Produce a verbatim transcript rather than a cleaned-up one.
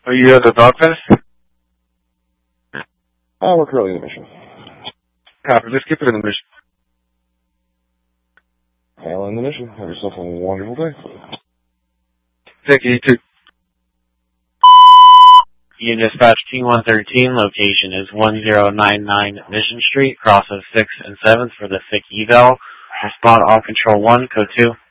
Are you at the dog fest? Oh, we're currently in the mission. Copy, let's keep it in the mission. Well, in the mission. Have yourself a wonderful day. Thank you, you too. You dispatch T one thirteen, location is one zero nine nine Mission Street, cross of sixth and seventh for the sick eval. Respond all control one, code two.